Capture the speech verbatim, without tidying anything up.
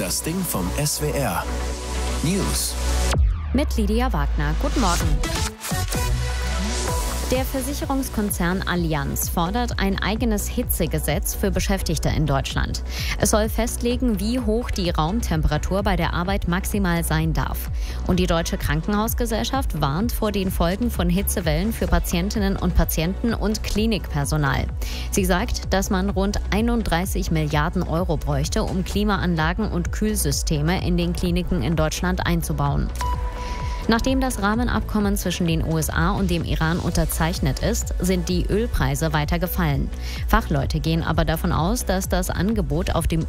Das Ding vom S W R. News. Mit Lydia Wagner. Guten Morgen. Der Versicherungskonzern Allianz fordert ein eigenes Hitzegesetz für Beschäftigte in Deutschland. Es soll festlegen, wie hoch die Raumtemperatur bei der Arbeit maximal sein darf. Und die Deutsche Krankenhausgesellschaft warnt vor den Folgen von Hitzewellen für Patientinnen und Patienten und Klinikpersonal. Sie sagt, dass man rund einunddreißig Milliarden Euro bräuchte, um Klimaanlagen und Kühlsysteme in den Kliniken in Deutschland einzubauen. Nachdem das Rahmenabkommen zwischen den U S A und dem Iran unterzeichnet ist, sind die Ölpreise weiter gefallen. Fachleute gehen aber davon aus, dass das Angebot auf dem